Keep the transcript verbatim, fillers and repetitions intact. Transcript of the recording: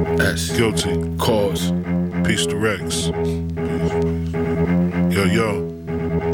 S. Guilty. Cause. Peace to Rex. Yo, yo.